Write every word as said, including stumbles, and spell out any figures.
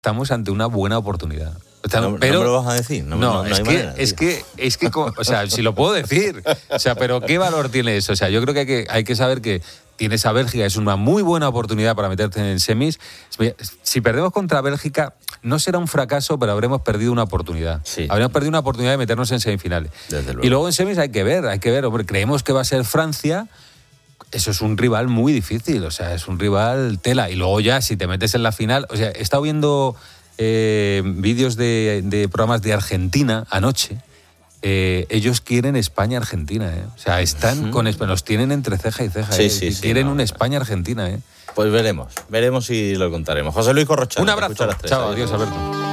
estamos ante una buena oportunidad. No, pero, no me lo vas a decir. No, no, no, no es, hay que, manera, es que, es que, o sea, si lo puedo decir, o sea, pero ¿qué valor tiene eso? O sea, yo creo que hay que, hay que saber que tienes a Bélgica, es una muy buena oportunidad para meterte en semis. Si perdemos contra Bélgica, no será un fracaso, pero habremos perdido una oportunidad. Sí. Habremos perdido una oportunidad de meternos en semifinales. Desde luego. Y luego en semis hay que ver, hay que ver, hombre, creemos que va a ser Francia. Eso es un rival muy difícil, o sea, es un rival tela. Y luego ya, si te metes en la final, o sea, he estado viendo eh, vídeos de, de programas de Argentina anoche. Eh, ellos quieren España-Argentina, ¿eh? O sea, están Uh-huh. con España, los tienen entre ceja y ceja, Sí, ¿eh? sí, sí, quieren no, un no. España-Argentina, ¿eh? Pues veremos, veremos y lo contaremos. José Luis Corrochano. Un abrazo. Chao, adiós, Alberto.